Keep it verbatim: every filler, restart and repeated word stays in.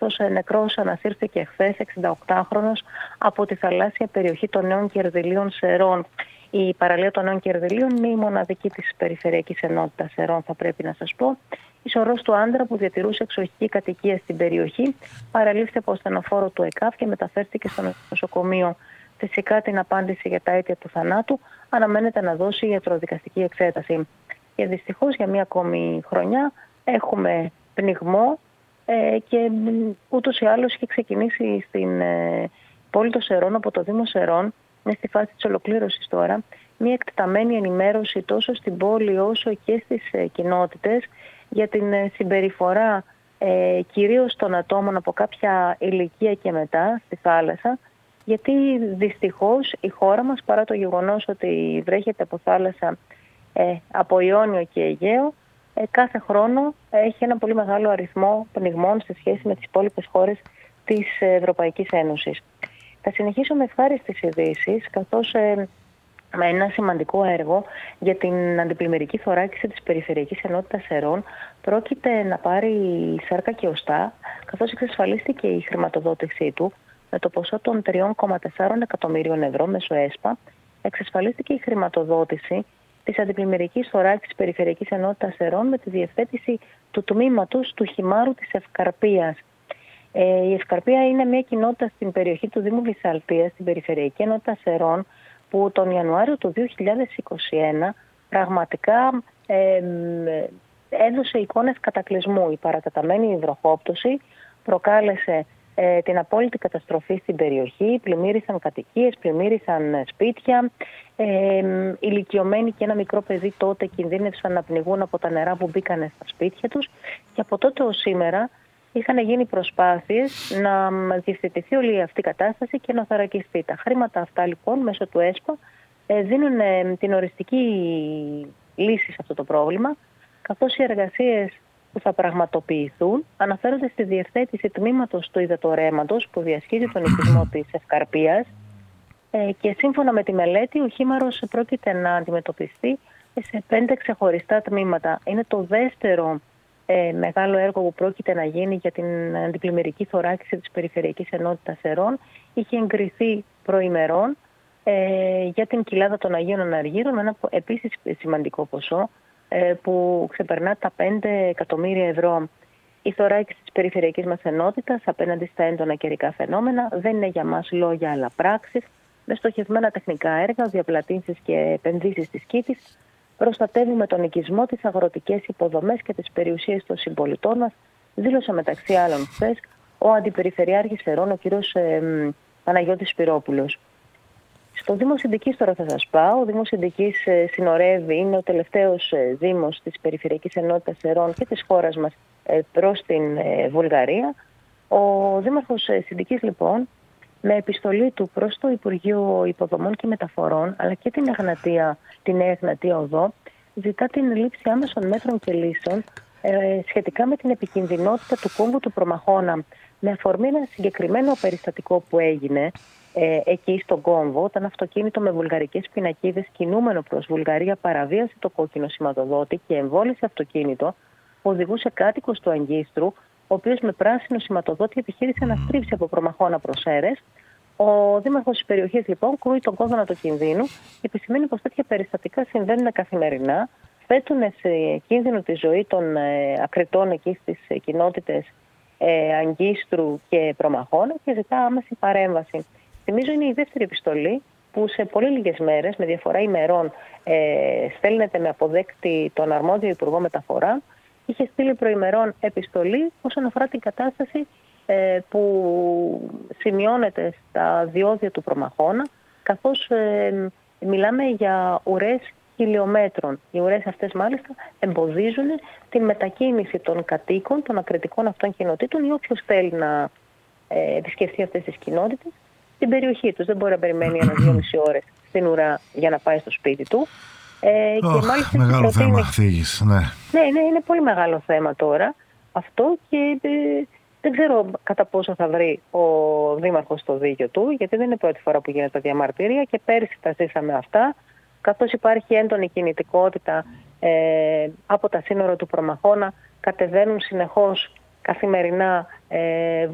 καθώς νεκρός ανασύρθηκε χθες εξηνταοκτάχρονος από τη θαλάσσια περιοχή των Νέων Κερδυλίων Σερών. Η παραλία των Νέων Κερδυλίων είναι η μοναδική της Περιφερειακής Ενότητας Σερών, θα πρέπει να σας πω. Η σωρός του άντρα που διατηρούσε εξοχική κατοικία στην περιοχή παραλήφθη από ασθενοφόρο του ΕΚΑΒ και μεταφέρθηκε στο νοσοκομείο. Φυσικά την απάντηση για τα αίτια του θανάτου αναμένεται να δώσει η ιατροδικαστική εξέταση. Και δυστυχώς για μία ακόμη χρονιά έχουμε πνιγμό ε, και ούτως ή άλλως έχει ξεκινήσει στην ε, πόλη των Σερών από το Δήμο Σερών, είναι στη φάση της ολοκλήρωσης τώρα, μία εκτεταμένη ενημέρωση τόσο στην πόλη όσο και στις ε, κοινότητες για την ε, συμπεριφορά ε, κυρίως των ατόμων από κάποια ηλικία και μετά στη θάλασσα, γιατί δυστυχώς η χώρα μας, παρά το γεγονός ότι βρέχεται από θάλασσα ε, από Ιόνιο και Αιγαίο, ε, κάθε χρόνο έχει ένα πολύ μεγάλο αριθμό πνιγμών σε σχέση με τις υπόλοιπες χώρες της Ευρωπαϊκής Ένωσης. Θα συνεχίσω με ευχάριστες ειδήσεις, καθώς ε, με ένα σημαντικό έργο για την αντιπλημμυρική θωράκιση της Περιφερειακής Ενότητας Σερών πρόκειται να πάρει σάρκα και οστά, καθώς εξασφαλίστηκε η χρηματοδότησή του με το ποσό των τρία κόμμα τέσσερα εκατομμυρίων ευρώ μέσω ΕΣΠΑ. Εξασφαλίστηκε η χρηματοδότηση της αντιπλημμυρικής θωράκισης Περιφερειακής Ενότητας Σερών με τη διευθέτηση του τμήματος του Χυμάρου της Ευκαρπίας. Ε, η Ευκαρπία είναι μια κοινότητα στην περιοχή του Δήμου Βυσσαλτίας, στην Περιφερειακή Ενότητα Σερών, που τον Ιανουάριο του δύο χιλιάδες είκοσι ένα πραγματικά ε, έδωσε εικόνες κατακλυσμού. Η παρατεταμένη υδροχόπτωση προκάλεσε ε, την απόλυτη καταστροφή στην περιοχή, πλημμύρισαν κατοικίες, πλημμύρισαν σπίτια, ε, ηλικιωμένοι και ένα μικρό παιδί τότε κινδύνευσαν να πνιγούν από τα νερά που μπήκαν στα σπίτια τους και από τότε ως σήμερα είχαν γίνει προσπάθειες να διευθετηθεί όλη αυτή η κατάσταση και να θωρακιστεί. Τα χρήματα αυτά λοιπόν μέσω του ΕΣΠΑ δίνουν την οριστική λύση σε αυτό το πρόβλημα, καθώς οι εργασίες που θα πραγματοποιηθούν αναφέρονται στη διευθέτηση τμήματος του υδατορρέματος που διασχίζει τον οικισμό της Ευκαρπίας και σύμφωνα με τη μελέτη ο χήμαρος πρόκειται να αντιμετωπιστεί σε πέντε ξεχωριστά τμήματα. Είναι το δεύτερο Ε, μεγάλο έργο που πρόκειται να γίνει για την αντιπλημμυρική θωράκιση της Περιφερειακής Ενότητας Σερών. Είχε εγκριθεί προημερών ε, για την κοιλάδα των Αγίων Αναργύρων, ένα επίσης σημαντικό ποσό ε, που ξεπερνά τα πέντε εκατομμύρια ευρώ. Η θωράκιση της Περιφερειακής μας Ενότητας απέναντι στα έντονα καιρικά φαινόμενα δεν είναι για μας λόγια αλλά πράξεις, με στοχευμένα τεχνικά έργα, διαπλατήσεις και επενδύσεις της Κήτης. Προστατεύουμε τον οικισμό, τις αγροτικές υποδομές και τις περιουσίες των συμπολιτών μας, δήλωσε μεταξύ άλλων χθες ο Αντιπεριφερειάρχης Σερών, ο κ. Ε, Παναγιώτης Σπυρόπουλος. Στο Δήμο Συντικής τώρα θα σας πάω. Ο Δήμος Συντικής ε, συνορεύει, είναι ο τελευταίος ε, δήμος της Περιφερειακής Ενότητας Σερών και της χώρας μας ε, προς την ε, Βουλγαρία. Ο Δήμαρχος ε, Συντικής λοιπόν, με επιστολή του προς το Υπουργείο Υποδομών και Μεταφορών, αλλά και την, Εγνατία, την Νέα Εγνατία Οδό, ζητά την λήψη άμεσων μέτρων και λύσεων ε, σχετικά με την επικινδυνότητα του κόμβου του Προμαχώνα, με αφορμή ένα συγκεκριμένο περιστατικό που έγινε ε, εκεί στον κόμβο, όταν αυτοκίνητο με βουλγαρικές πινακίδες κινούμενο προς Βουλγαρία παραβίασε το κόκκινο σηματοδότη και εμβόλησε αυτοκίνητο που οδηγούσε κάτοικος του Αγκίστρου, ο οποίος με πράσινο σηματοδότη επιχείρησε να στρίψει από Προμαχώνα προς Έρες. Ο δήμαρχος της περιοχής λοιπόν κρούει τον κόδωνα του κινδύνου και επισημαίνει πως τέτοια περιστατικά συμβαίνουν καθημερινά, θέτουν σε κίνδυνο τη ζωή των ε, ακριτών εκεί στις ε, κοινότητες ε, Αγκίστρου και Προμαχώνα και ζητά άμεση παρέμβαση. Θυμίζω είναι η δεύτερη επιστολή που σε πολύ λίγες μέρες, με διαφορά ημερών, ε, στέλνεται με αποδέκτη τον αρμόδιο Υπουργό Μεταφορά. Είχε στείλει προημερών επιστολή όσον αφορά την κατάσταση ε, που σημειώνεται στα διόδια του Προμαχώνα, καθώς ε, μιλάμε για ουρές χιλιόμετρων. Οι ουρές αυτές μάλιστα εμποδίζουν την μετακίνηση των κατοίκων, των ακριτικών αυτών κοινοτήτων ή όποιος θέλει να ε, επισκεφτεί αυτές τις κοινότητες στην περιοχή τους. Δεν μπορεί να περιμένει ένα δύο μισή ώρες στην ουρά για να πάει στο σπίτι του. Ε, oh, και μάλιστα μεγάλο προτείνει... θέμα θίγης, ναι. Ναι, ναι, είναι πολύ μεγάλο θέμα τώρα αυτό και ε, δεν ξέρω κατά πόσο θα βρει ο Δήμαρχος το δίκιο του, γιατί δεν είναι η πρώτη φορά που γίνεται διαμαρτυρία και πέρυσι τα ζήσαμε αυτά, καθώς υπάρχει έντονη κινητικότητα ε, από τα σύνορα του Προμαχώνα, κατεβαίνουν συνεχώς καθημερινά ε,